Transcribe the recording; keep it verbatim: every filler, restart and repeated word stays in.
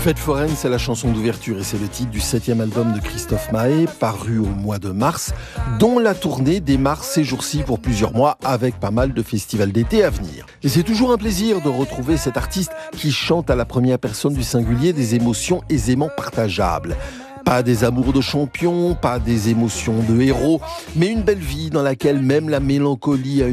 Fête foraine, c'est la chanson d'ouverture et c'est le titre du septième album de Christophe Mahé, paru au mois de mars, dont la tournée démarre ces jours-ci pour plusieurs mois avec pas mal de festivals d'été à venir. Et c'est toujours un plaisir de retrouver cet artiste qui chante à la première personne du singulier des émotions aisément partageables. Pas des amours de champions, pas des émotions de héros, mais une belle vie dans laquelle même la mélancolie a